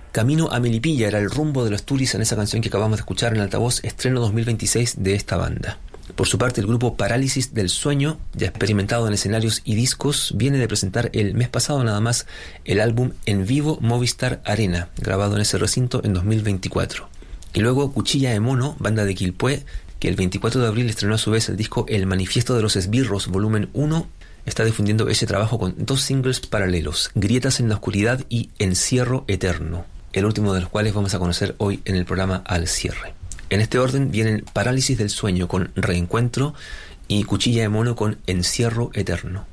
Camino a Melipilla era el rumbo de los Tulis en esa canción que acabamos de escuchar en el altavoz, estreno 2026 de esta banda. Por su parte, el grupo Parálisis del Sueño, ya experimentado en escenarios y discos, viene de presentar el mes pasado nada más el álbum En Vivo Movistar Arena, grabado en ese recinto en 2024. Y luego Cuchilla de Mono, banda de Quilpué, que el 24 de abril estrenó a su vez el disco El Manifiesto de los Esbirros, volumen 1, está difundiendo ese trabajo con 2 singles paralelos, Grietas en la Oscuridad y Encierro Eterno, el último de los cuales vamos a conocer hoy en el programa Al Cierre. En este orden vienen Parálisis del Sueño con Reencuentro y Cuchilla de Mono con Encierro Eterno.